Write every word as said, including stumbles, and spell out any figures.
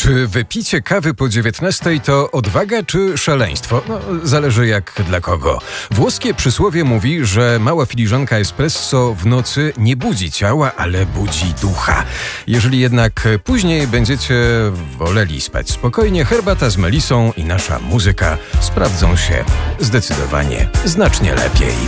Czy wypicie kawy po dziewiętnastej to odwaga czy szaleństwo? No, zależy jak dla kogo. Włoskie przysłowie mówi, że mała filiżanka espresso w nocy nie budzi ciała, ale budzi ducha. Jeżeli jednak później będziecie woleli spać spokojnie, herbata z melisą i nasza muzyka sprawdzą się zdecydowanie znacznie lepiej.